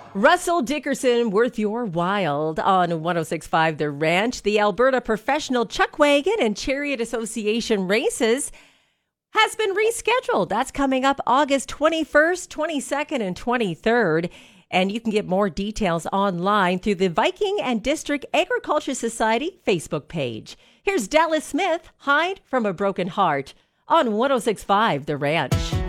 Russell Dickerson, worth your while on 1065 The Ranch. The Alberta Professional Chuck Wagon and Chariot Association races has been rescheduled. That's coming up August 21st, 22nd, and 23rd. And you can get more details online through the Viking and District Agriculture Society Facebook page. Here's Dallas Smith, Hide from a Broken Heart on 1065 The Ranch.